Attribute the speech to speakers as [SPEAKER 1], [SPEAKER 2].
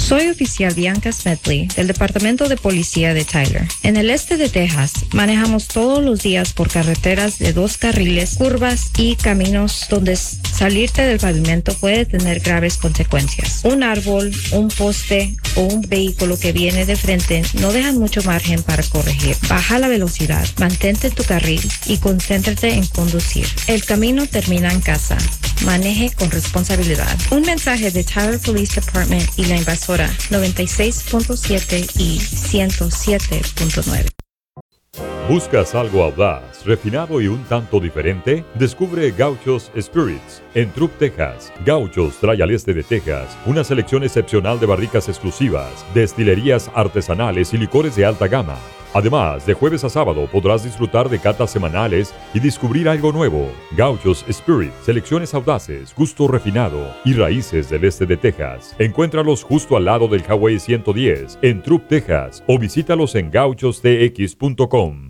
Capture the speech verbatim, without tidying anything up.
[SPEAKER 1] Soy oficial Bianca Smedley del Departamento de Policía de Tyler. En el este de Texas, manejamos todos los días por carreteras de dos carriles, curvas y caminos donde salirte del pavimento puede tener graves consecuencias. Un árbol, un poste o un vehículo que viene de frente no dejan mucho margen para corregir. Baja la velocidad, mantente en tu carril y concéntrate en conducir. El camino termina en casa. Maneje con responsabilidad. Un mensaje de Tyler Police Department y la invasora noventa y seis punto siete y ciento siete punto nueve.
[SPEAKER 2] ¿Buscas algo audaz, refinado y un tanto diferente? Descubre Gauchos Spirits en Throop, Texas. Gauchos trae al este de Texas una selección excepcional de barricas exclusivas, destilerías artesanales y licores de alta gama. Además, de jueves a sábado podrás disfrutar de catas semanales y descubrir algo nuevo. Gauchos Spirit, selecciones audaces, gusto refinado y raíces del este de Texas. Encuéntralos justo al lado del Highway ciento diez en Throop, Texas, o visítalos en gauchos t x punto com.